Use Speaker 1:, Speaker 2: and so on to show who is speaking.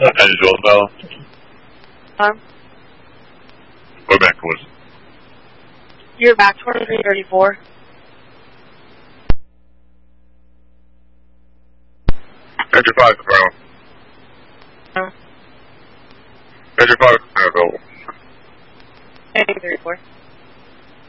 Speaker 1: Angel Bell. Go back towards.
Speaker 2: You're back 2334.
Speaker 1: Enter 5 is around. Enter 5 is available.
Speaker 2: 2334.